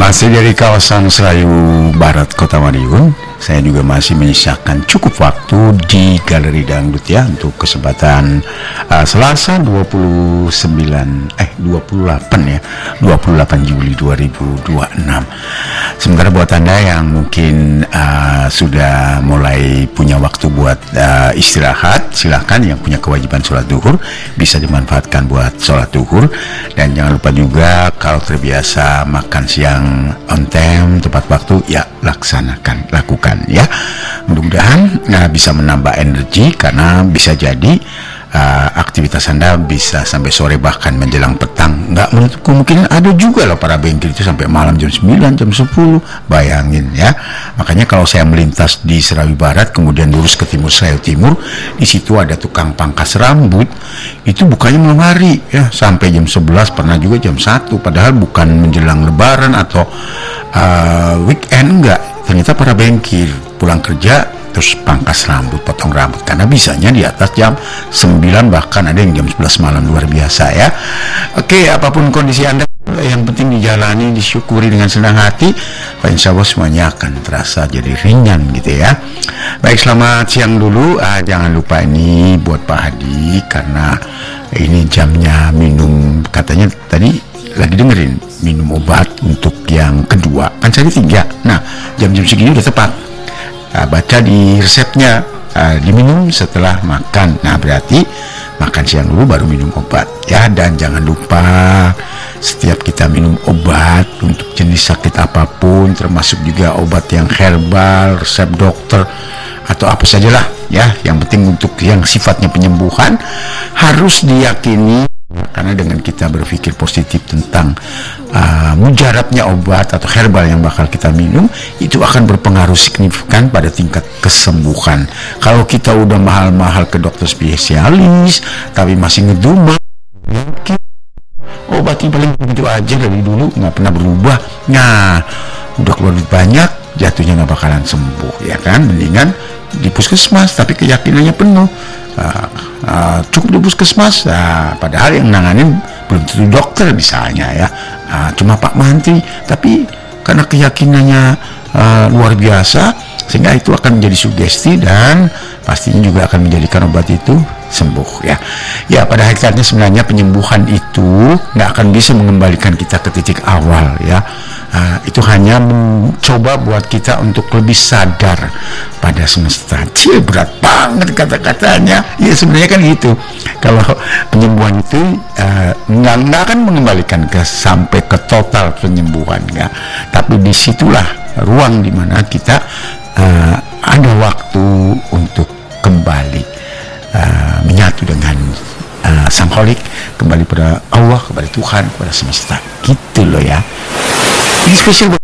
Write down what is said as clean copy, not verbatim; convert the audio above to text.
Masih dari kawasan Serayu Barat, Kota Madiun. Saya juga masih menyisakan cukup waktu di Galeri Dangdut ya untuk kesempatan Selasa 28 Juli 2026. Sementara buat Anda yang mungkin sudah mulai punya waktu buat istirahat, silakan. Yang punya kewajiban sholat duhur bisa dimanfaatkan buat sholat duhur. Dan jangan lupa juga kalau terbiasa makan siang on time, tepat waktu, ya lakukan ya. Mudah-mudahan bisa menambah energi, karena bisa jadi aktivitas Anda bisa sampai sore bahkan menjelang petang. Nggak menutup kemungkinan ada juga loh para bengkel itu sampai malam jam 9, jam 10. Bayangin ya. Makanya kalau saya melintas di Serayu Barat kemudian lurus ke timur Serayu Timur, di situ ada tukang pangkas rambut. Itu bukanya malam hari ya, sampai jam 11, pernah juga jam 1, padahal bukan menjelang lebaran atau weekend, enggak. Ternyata para bengkel pulang kerja terus pangkas rambut, potong rambut, karena bisanya di atas jam 9, bahkan ada yang jam 11 malam. Luar biasa ya. Oke, apapun kondisi Anda, yang penting dijalani, disyukuri dengan senang hati. Insya Allah semuanya akan terasa jadi ringan gitu ya. Baik, selamat siang dulu. Jangan lupa ini buat Pak Hadi, karena ini jamnya minum, katanya tadi lagi dengerin, minum obat untuk yang kedua, kan saya 3. Nah, jam-jam segini udah tepat. Baca di resepnya, diminum setelah makan. Nah, berarti makan siang dulu baru minum obat ya. Dan jangan lupa, setiap kita minum obat untuk jenis sakit apapun, termasuk juga obat yang herbal, resep dokter atau apa sajalah ya, yang penting untuk yang sifatnya penyembuhan harus diyakini. Karena dengan kita berpikir positif tentang mujarabnya obat atau herbal yang bakal kita minum, itu akan berpengaruh signifikan pada tingkat kesembuhan. Kalau kita udah mahal-mahal ke dokter spesialis tapi masih ngedumel, mungkin obatnya paling begitu aja dari dulu, nggak pernah berubah. Nah, udah keluar duit banyak, jatuhnya nggak bakalan sembuh ya kan. Mendingan di puskesmas tapi keyakinannya penuh. Cukup di puskesmas, padahal yang nanganin belum tentu dokter misalnya ya, cuma Pak Mantri, tapi karena keyakinannya luar biasa, sehingga itu akan menjadi sugesti dan pastinya juga akan menjadikan obat itu sembuh ya. Ya, pada hakikatnya sebenarnya penyembuhan itu nggak akan bisa mengembalikan kita ke titik awal ya. Itu hanya mencoba buat kita untuk lebih sadar pada semesta. Berat banget kata-katanya. Ya sebenarnya kan gitu. Kalau penyembuhan itu nggak akan mengembalikan sampai ke total penyembuhan ya. Tapi disitulah ruang dimana kita ada waktu untuk kembali menyatu dengan Sang Kholik, kembali pada Allah, kepada Tuhan, kepada semesta, gitu loh ya. Ini spesial